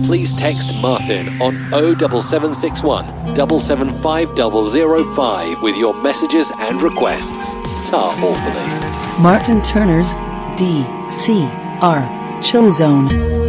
please text Martin on 07761 775005 with your messages and requests. Ta Orphanage. Martin Turner's DCR Chill Zone.